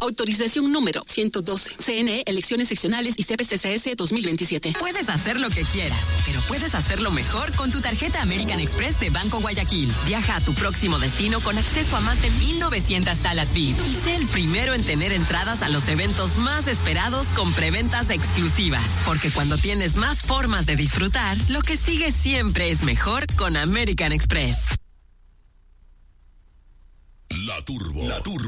Autorización número 112. CNE, elecciones seccionales y CPCCS 2027. Puedes hacer lo que quieras, pero puedes hacerlo mejor con tu tarjeta American Express de Banco Guayaquil. Viaja a tu próximo destino con acceso a más de 1,900 salas VIP y sé el primero en tener entradas a los eventos más esperados con preventas exclusivas. Porque cuando tienes más formas de disfrutar, lo que sigue siempre es mejor con American Express. La Turbo.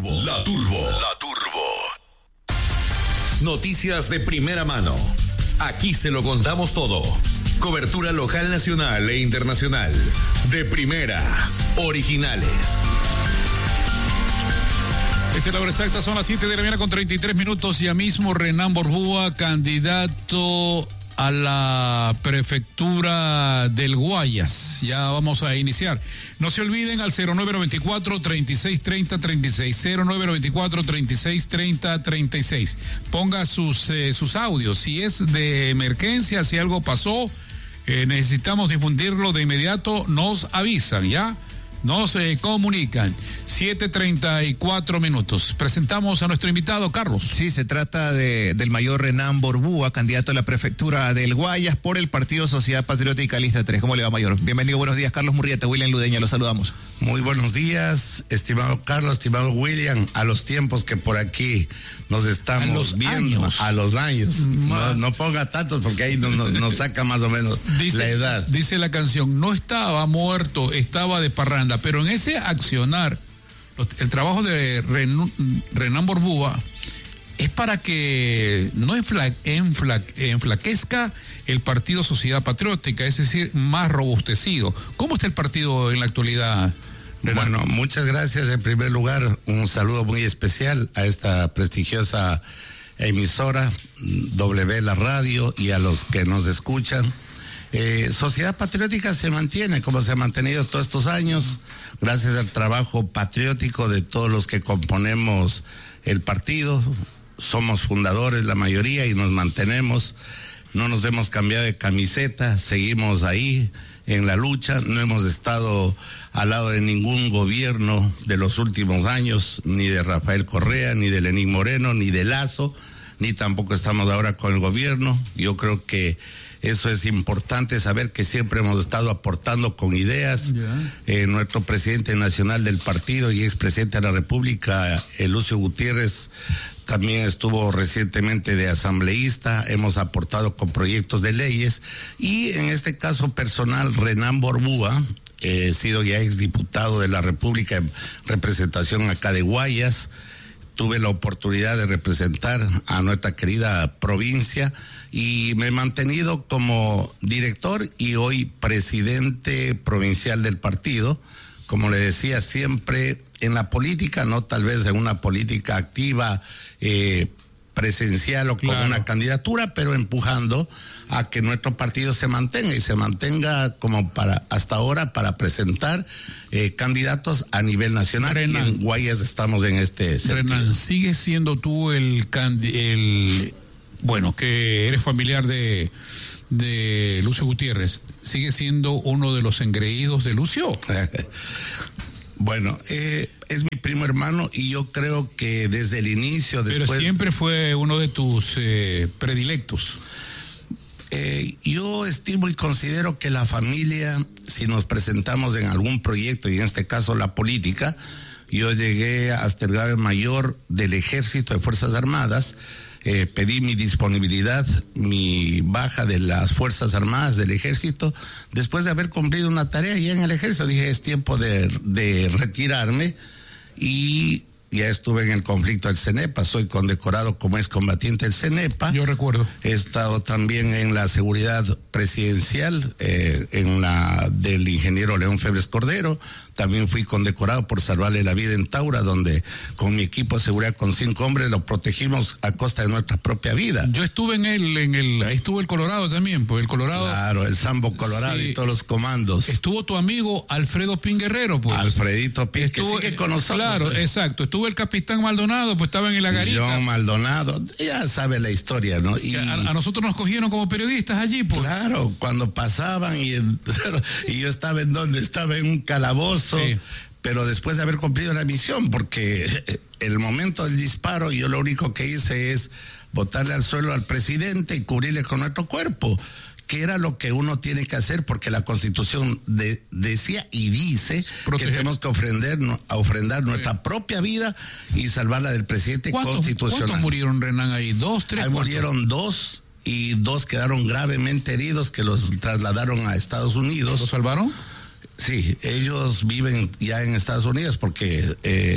Noticias de primera mano. Aquí se lo contamos todo. Cobertura local, nacional e internacional. De primera. Originales. Esta es la hora exacta, son las 7 de la mañana con 33 minutos. Ya mismo Renán Borbúa, candidato a la prefectura del Guayas. Ya vamos a iniciar. No se olviden al 0994-3630-36. 0994-3630-36. Ponga sus audios. Si es de emergencia, si algo pasó, necesitamos difundirlo de inmediato, nos avisan, ¿ya? Nos comunican. 7:34 minutos. Presentamos a nuestro invitado, Carlos. Sí, se trata del mayor Renán Borbúa, candidato a la prefectura del Guayas por el Partido Sociedad Patriótica Lista 3. ¿Cómo le va, mayor? Bienvenido, buenos días. Carlos Murrieta, William Ludeña, los saludamos. Muy buenos días, estimado Carlos, estimado William, a los tiempos que por aquí nos estamos viendo, a los años. No ponga tantos porque ahí nos saca más o menos la edad. Dice la canción, no estaba muerto, estaba de parranda, pero en ese accionar, el trabajo de Renán Borbúa es para que no enflaquezca el Partido Sociedad Patriótica, es decir, más robustecido. ¿Cómo está el partido en la actualidad, Renán? Bueno, muchas gracias. En primer lugar, un saludo muy especial a esta prestigiosa emisora, W La Radio, y a los que nos escuchan. Sociedad Patriótica se mantiene como se ha mantenido todos estos años, gracias al trabajo patriótico de todos los que componemos el partido. Somos fundadores la mayoría y nos mantenemos. No nos hemos cambiado de camiseta, seguimos ahí en la lucha. No hemos estado al lado de ningún gobierno de los últimos años, ni de Rafael Correa, ni de Lenín Moreno, ni de Lazo, ni tampoco estamos ahora con el gobierno. Yo creo que eso es importante, saber que siempre hemos estado aportando con ideas. Nuestro presidente nacional del partido y expresidente de la República, Lucio Gutiérrez, también estuvo recientemente de asambleísta. Hemos aportado con proyectos de leyes. Y en este caso personal, Renán Borbúa, he sido ya exdiputado de la República en representación acá de Guayas. Tuve la oportunidad de representar a nuestra querida provincia y me he mantenido como director y hoy presidente provincial del partido. Como le decía, siempre en la política, no tal vez en una política activa, presencial o con una candidatura, pero empujando a que nuestro partido se mantenga y se mantenga como hasta ahora para presentar candidatos a nivel nacional. Renán, y en Guayas estamos en este sentido. Renán, ¿sigues siendo tú bueno, que eres familiar de Lucio Gutiérrez, ¿sigues siendo uno de los engreídos de Lucio? Bueno, es mi primo hermano y yo creo que desde el inicio, después... Pero siempre fue uno de tus predilectos. Yo estimo y considero que la familia, si nos presentamos en algún proyecto, y en este caso la política, yo llegué hasta el grado mayor del Ejército de Fuerzas Armadas, pedí mi disponibilidad, mi baja de las Fuerzas Armadas del Ejército, después de haber cumplido una tarea ya en el Ejército. Dije, es tiempo de retirarme, y ya estuve en el conflicto del CENEPA, soy condecorado como excombatiente del CENEPA. Yo recuerdo. He estado también en la seguridad presidencial, en la del ingeniero León Febres Cordero. También fui condecorado por salvarle la vida en Taura, donde con mi equipo de seguridad con 5 hombres lo protegimos a costa de nuestra propia vida. Yo estuve ahí estuvo el Colorado también, pues el Colorado. Claro, el Sambo Colorado, sí, y todos los comandos. Estuvo tu amigo Alfredo Pin Guerrero, pues. Alfredito Pin, que sigue con nosotros. Claro, exacto. Estuvo el capitán Maldonado, pues estaba en la garita. John Maldonado, ya sabe la historia, ¿no? Y a nosotros nos cogieron como periodistas allí, pues. Claro, cuando pasaban y yo estaba en un calabozo. Sí. pero después de haber cumplido la misión, porque el momento del disparo yo lo único que hice es botarle al suelo al presidente y cubrirle con nuestro cuerpo, que era lo que uno tiene que hacer, porque la Constitución decía y dice que tenemos que ofrendar nuestra propia vida y salvar la del presidente constitucional. ¿Cuántos murieron, Renan, ahí? ¿2, 3? Ahí murieron 2 y 2 quedaron gravemente heridos, que los trasladaron a Estados Unidos. ¿Los salvaron? Sí, ellos viven ya en Estados Unidos porque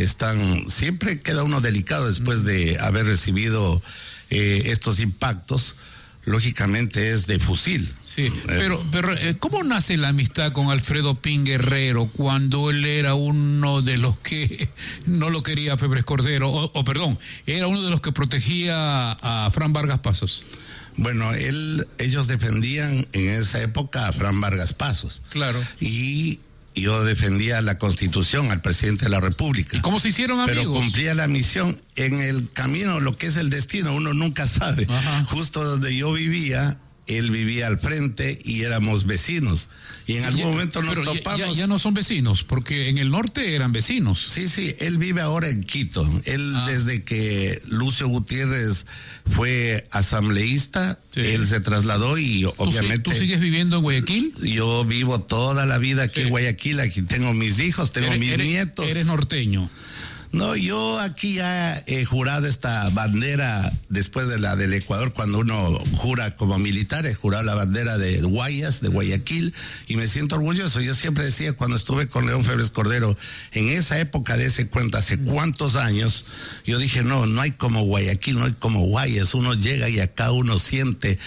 siempre queda uno delicado después de haber recibido estos impactos. Lógicamente es de fusil. Sí, pero ¿cómo nace la amistad con Alfredo Pin Guerrero cuando él era uno de los que no lo quería Febres Cordero, era uno de los que protegía a Fran Vargas Pasos? Bueno, ellos defendían en esa época a Fran Vargas Pasos. Claro. Y yo defendía la Constitución, al presidente de la República. ¿Y cómo se hicieron amigos? Pero cumplía la misión. En el camino, lo que es el destino, uno nunca sabe. Ajá. Justo donde yo vivía, él vivía al frente y éramos vecinos. Y en algún momento nos topamos. Ya no son vecinos, porque en el norte eran vecinos. Sí, él vive ahora en Quito. Desde que Lucio Gutiérrez fue asambleísta, sí, él se trasladó y obviamente... ¿Tú sigues viviendo en Guayaquil? Yo vivo toda la vida aquí en Guayaquil, aquí tengo mis hijos, tengo mis nietos. ¿Eres norteño? No, yo aquí ya he jurado esta bandera después de la del Ecuador, cuando uno jura como militar, he jurado la bandera de Guayas, de Guayaquil, y me siento orgulloso. Yo siempre decía cuando estuve con León Febres Cordero, en esa época de ese cuento, hace cuántos años, yo dije, no hay como Guayaquil, no hay como Guayas, uno llega y acá uno siente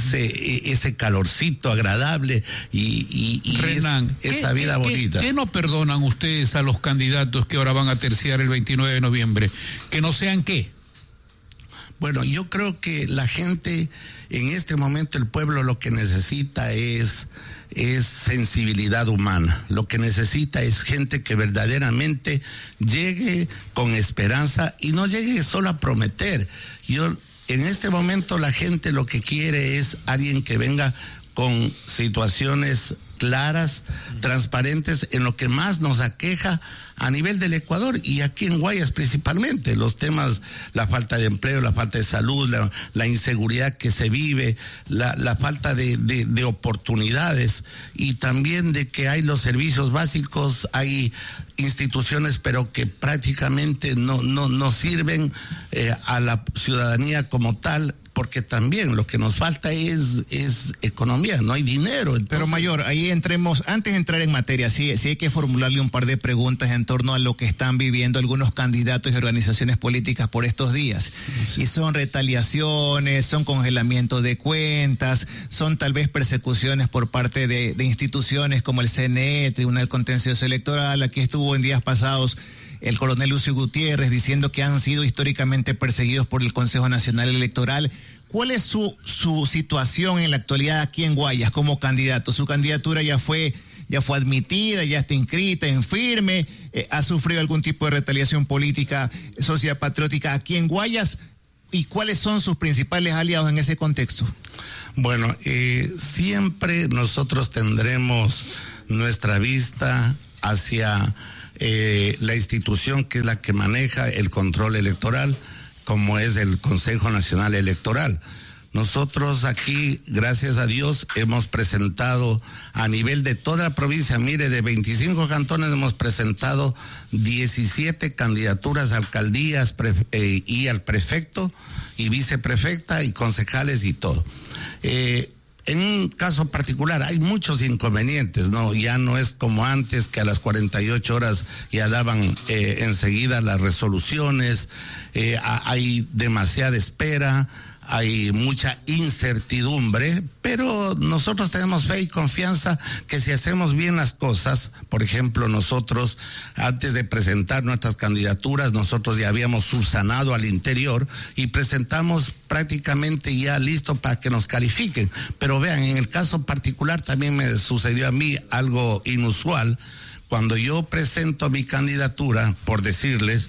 ese calorcito agradable y Renan, esa vida bonita. ¿Qué no perdonan ustedes a los candidatos que ahora van a terciar el 29 de noviembre? ¿Que no sean qué? Bueno, yo creo que la gente, en este momento el pueblo lo que necesita es sensibilidad humana. Lo que necesita es gente que verdaderamente llegue con esperanza y no llegue solo a prometer. En este momento la gente lo que quiere es alguien que venga con situaciones claras, transparentes en lo que más nos aqueja a nivel del Ecuador y aquí en Guayas principalmente, los temas, la falta de empleo, la falta de salud, la inseguridad que se vive, la falta de oportunidades y también de que hay los servicios básicos, hay instituciones pero que prácticamente no sirven a la ciudadanía como tal. Porque también lo que nos falta es economía, no hay dinero. Entonces... Pero mayor, ahí entremos, antes de entrar en materia, sí hay que formularle un par de preguntas en torno a lo que están viviendo algunos candidatos y organizaciones políticas por estos días. Sí. Y son retaliaciones, son congelamiento de cuentas, son tal vez persecuciones por parte de instituciones como el CNE, Tribunal Contencioso Electoral. Aquí estuvo en días pasados el coronel Lucio Gutiérrez diciendo que han sido históricamente perseguidos por el Consejo Nacional Electoral. ¿Cuál es su situación en la actualidad aquí en Guayas como candidato? Su candidatura ya fue admitida, ya está inscrita en firme, ha sufrido algún tipo de retaliación política, sociedad patriótica aquí en Guayas, ¿y cuáles son sus principales aliados en ese contexto? Bueno, siempre nosotros tendremos nuestra vista hacia la institución que es la que maneja el control electoral, como es el Consejo Nacional Electoral. Nosotros aquí, gracias a Dios, hemos presentado a nivel de toda la provincia, mire, de 25 cantones hemos presentado 17 candidaturas a alcaldías y al prefecto y viceprefecta y concejales y todo. En un caso particular hay muchos inconvenientes, ¿no? Ya no es como antes que a las 48 horas ya daban enseguida las resoluciones, hay demasiada espera, hay mucha incertidumbre, pero nosotros tenemos fe y confianza que si hacemos bien las cosas, por ejemplo, nosotros antes de presentar nuestras candidaturas, nosotros ya habíamos subsanado al interior y presentamos prácticamente ya listo para que nos califiquen. Pero vean, en el caso particular también me sucedió a mí algo inusual. Cuando yo presento mi candidatura, por decirles,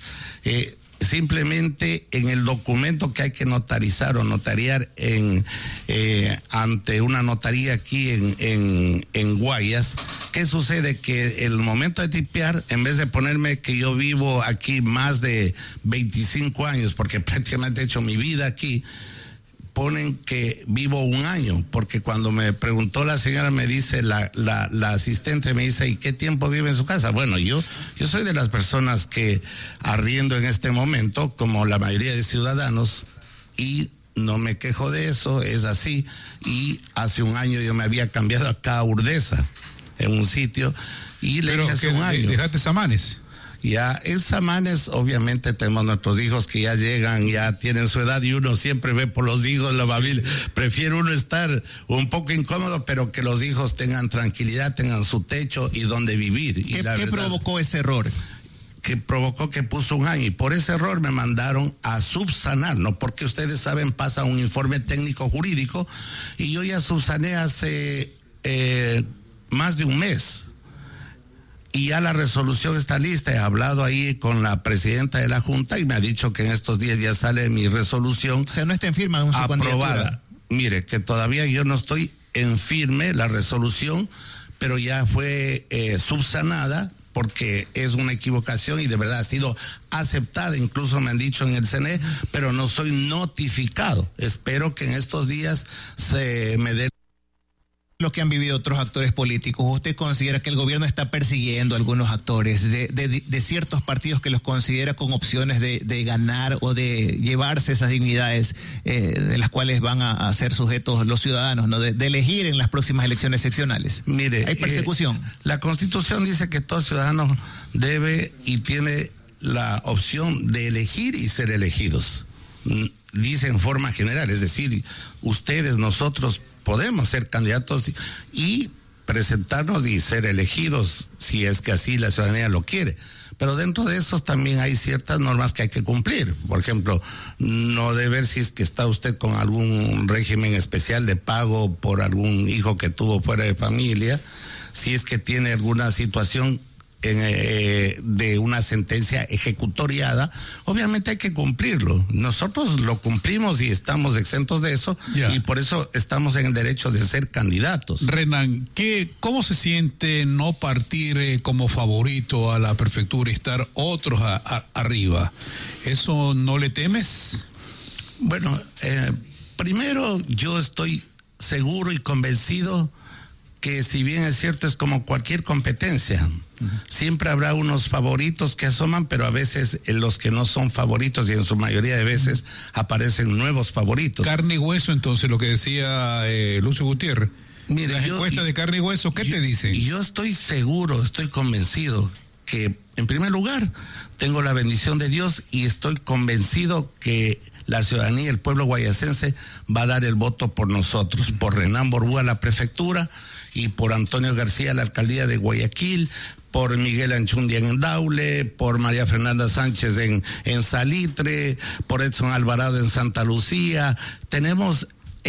simplemente en el documento que hay que notarizar o notariar ante una notaría aquí en Guayas, ¿Qué sucede? Que el momento de tipear, en vez de ponerme que yo vivo aquí más de 25 años, porque prácticamente he hecho mi vida aquí, ponen que vivo 1 año, porque cuando me preguntó la señora, me dice, la asistente me dice, ¿y qué tiempo vive en su casa? Bueno, yo soy de las personas que arriendo en este momento, como la mayoría de ciudadanos, y no me quejo de eso, es así, y hace 1 año yo me había cambiado acá a Urdesa, en un sitio, y le dije hace 1 año. ¿Dejaste Samanes? Ya, en Samanes obviamente tenemos nuestros hijos que ya llegan, ya tienen su edad y uno siempre ve por los hijos la familia. Prefiere uno estar un poco incómodo, pero que los hijos tengan tranquilidad, tengan su techo y donde vivir. ¿Qué provocó ese error? Que provocó que puso 1 año, y por ese error me mandaron a subsanar, ¿no? Porque ustedes saben, pasa un informe técnico jurídico y yo ya subsané hace más de 1 mes. Y ya la resolución está lista. He hablado ahí con la presidenta de la Junta y me ha dicho que en estos días ya sale mi resolución. O sea, no está en firma aún su aprobada. Mire, que todavía yo no estoy en firme la resolución, pero ya fue subsanada porque es una equivocación y de verdad ha sido aceptada. Incluso me han dicho en el CNE, pero no soy notificado. Espero que en estos días se me dé lo que han vivido otros actores políticos. ¿Usted considera que el gobierno está persiguiendo a algunos actores de ciertos partidos que los considera con opciones de ganar o de llevarse esas dignidades de las cuales van a ser sujetos los ciudadanos, ¿no? De elegir en las próximas elecciones seccionales? Mire, ¿hay persecución? La Constitución dice que todo ciudadano debe y tiene la opción de elegir y ser elegidos. Dice en forma general, es decir, ustedes, nosotros podemos ser candidatos y presentarnos y ser elegidos si es que así la ciudadanía lo quiere. Pero dentro de esos también hay ciertas normas que hay que cumplir. Por ejemplo, no deber si es que está usted con algún régimen especial de pago por algún hijo que tuvo fuera de familia, si es que tiene alguna situación de una sentencia ejecutoriada, obviamente hay que cumplirlo. Nosotros lo cumplimos y estamos exentos de eso, y por eso estamos en el derecho de ser candidatos. Renan, ¿cómo se siente no partir como favorito a la prefectura y estar otros arriba? ¿Eso no le temes? Bueno, primero yo estoy seguro y convencido que, si bien es cierto, es como cualquier competencia, siempre habrá unos favoritos que asoman, pero a veces los que no son favoritos, y en su mayoría de veces aparecen nuevos favoritos. Carne y hueso, entonces, lo que decía Lucio Gutiérrez. Mire, las encuestas de carne y hueso, ¿qué te dicen? Yo estoy seguro, estoy convencido que, en primer lugar, tengo la bendición de Dios y estoy convencido que la ciudadanía, el pueblo guayacense, va a dar el voto por nosotros, por Renan Borbúa a la prefectura y por Antonio García a la alcaldía de Guayaquil, por Miguel Anchundia en Daule, por María Fernanda Sánchez en Salitre, por Edson Alvarado en Santa Lucía. Tenemos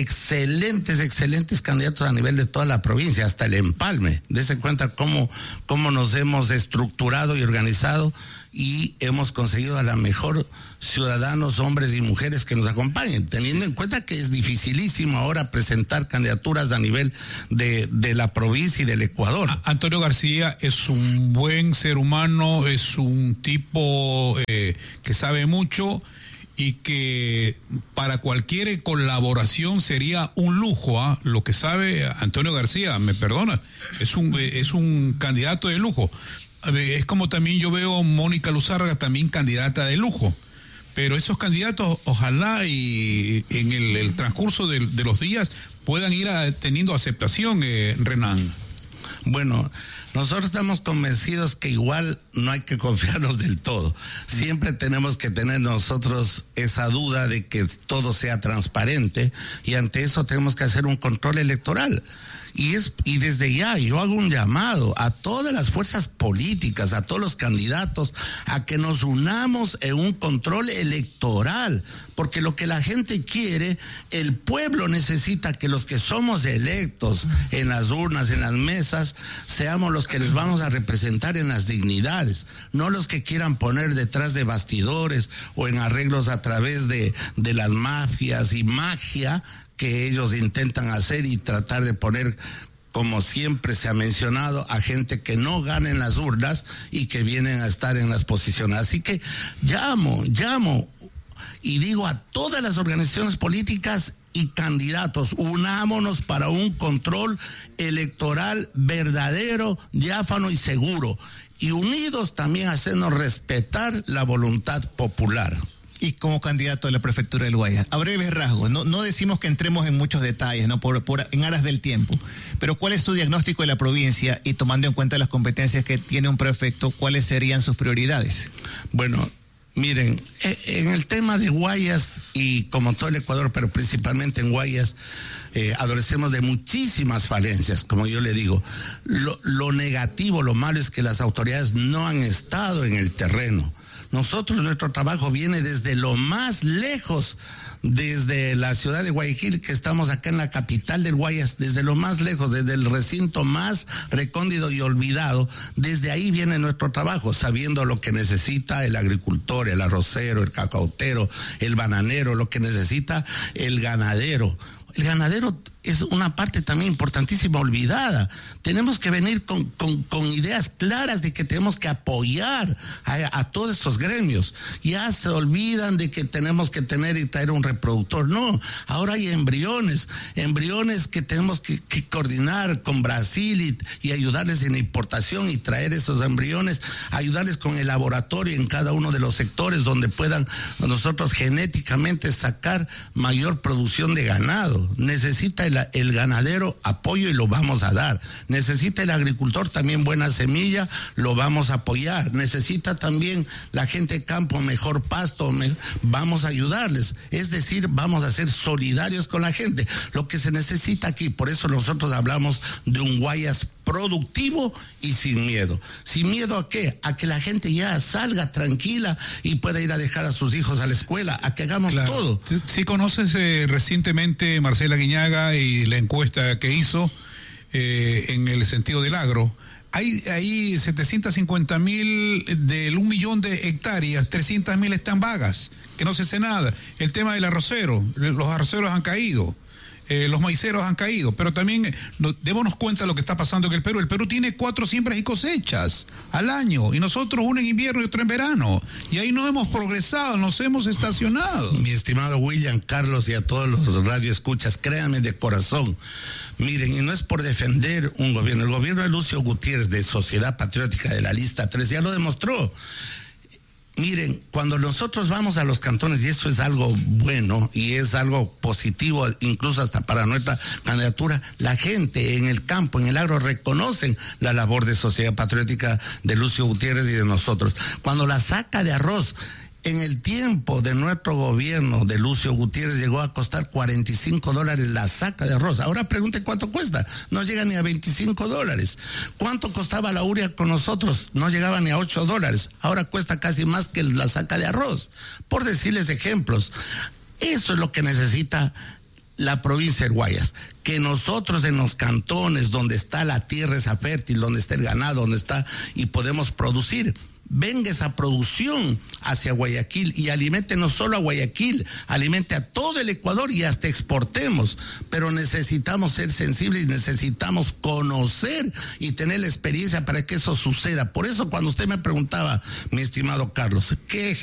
excelentes candidatos a nivel de toda la provincia, hasta el empalme. Dese cuenta cómo nos hemos estructurado y organizado y hemos conseguido a la mejor ciudadanos, hombres y mujeres que nos acompañen, teniendo en cuenta que es dificilísimo ahora presentar candidaturas a nivel de la provincia y del Ecuador. Antonio García es un buen ser humano, es un tipo que sabe mucho y que para cualquier colaboración sería un lujo, lo que sabe Antonio García, me perdona, es un candidato de lujo. Es como también yo veo a Mónica Luzárraga, también candidata de lujo. Pero esos candidatos, ojalá y en el transcurso de los días puedan ir teniendo aceptación, Renan. Bueno, nosotros estamos convencidos que igual no hay que confiarnos del todo. Siempre tenemos que tener nosotros esa duda de que todo sea transparente, y ante eso tenemos que hacer un control electoral. Y desde ya yo hago un llamado a todas las fuerzas políticas, a todos los candidatos, a que nos unamos en un control electoral, porque lo que la gente quiere, el pueblo necesita que los que somos electos en las urnas, en las mesas, seamos los que les vamos a representar en las dignidades, no los que quieran poner detrás de bastidores o en arreglos a través de las mafias y magia que ellos intentan hacer y tratar de poner como siempre se ha mencionado, a gente que no gana en las urnas y que vienen a estar en las posiciones. Así que llamo y digo a todas las organizaciones políticas y candidatos, unámonos para un control electoral verdadero, diáfano y seguro. Y unidos también hacernos respetar la voluntad popular. Y como candidato a la prefectura del Guayas, a breves rasgos, no decimos que entremos en muchos detalles, ¿no? En aras del tiempo, pero ¿cuál es su diagnóstico de la provincia y tomando en cuenta las competencias que tiene un prefecto, cuáles serían sus prioridades? Bueno, miren, en el tema de Guayas y como todo el Ecuador, pero principalmente en Guayas, adolecemos de muchísimas falencias, como yo le digo. Lo negativo, lo malo es que las autoridades no han estado en el terreno. Nuestro trabajo viene desde lo más lejos, desde la ciudad de Guayaquil, que estamos acá en la capital del Guayas, desde lo más lejos, desde el recinto más recóndito y olvidado, desde ahí viene nuestro trabajo, sabiendo lo que necesita el agricultor, el arrocero, el cacautero, el bananero, lo que necesita el ganadero. El ganadero es una parte también importantísima, olvidada. Tenemos que venir con ideas claras de que tenemos que apoyar a todos estos gremios. Ya se olvidan de que tenemos que tener y traer un reproductor. No, ahora hay embriones que tenemos que coordinar con Brasil y ayudarles en la importación y traer esos embriones, ayudarles con el laboratorio en cada uno de los sectores donde puedan nosotros genéticamente sacar mayor producción de ganado. Necesita el ganadero apoyo y lo vamos a dar. Necesita el agricultor también buena semilla, lo vamos a apoyar. Necesita también la gente de campo mejor pasto, vamos a ayudarles. Es decir, vamos a ser solidarios con la gente. Lo que se necesita aquí, por eso nosotros hablamos de un Guayas productivo y sin miedo. ¿Sin miedo a qué? A que la gente ya salga tranquila y pueda ir a dejar a sus hijos a la escuela, a que hagamos todo. Sí conoces recientemente Marcela Guiñaga y la encuesta que hizo en el sentido del agro. Hay 750,000 del 1 millón de hectáreas, 300,000 están vagas, que no se hace nada. El tema del arrocero, los arroceros han caído. Los maiceros han caído, pero también démonos cuenta de lo que está pasando en el Perú. El Perú tiene 4 siembras y cosechas al año, y nosotros uno en invierno y otro en verano, y ahí no hemos progresado, nos hemos estacionado. Mi estimado William, Carlos y a todos los radioescuchas, créanme de corazón, miren, y no es por defender un gobierno, el gobierno de Lucio Gutiérrez de Sociedad Patriótica de la Lista 3 ya lo demostró. Miren, cuando nosotros vamos a los cantones, y eso es algo bueno y es algo positivo, incluso hasta para nuestra candidatura, la gente en el campo, en el agro, reconocen la labor de Sociedad Patriótica de Lucio Gutiérrez y de nosotros. Cuando la saca de arroz, en el tiempo de nuestro gobierno de Lucio Gutiérrez llegó a costar $45 la saca de arroz. Ahora pregunte cuánto cuesta. No llega ni a $25. ¿Cuánto costaba la urea con nosotros? No llegaba ni a $8. Ahora cuesta casi más que la saca de arroz. Por decirles ejemplos. Eso es lo que necesita la provincia de Guayas, que nosotros en los cantones donde está la tierra esa fértil, donde está el ganado, donde está y podemos producir, venga esa producción hacia Guayaquil y alimente no solo a Guayaquil, alimente a todo el Ecuador y hasta exportemos, pero necesitamos ser sensibles y necesitamos conocer y tener la experiencia para que eso suceda. Por eso cuando usted me preguntaba, mi estimado Carlos, ¿qué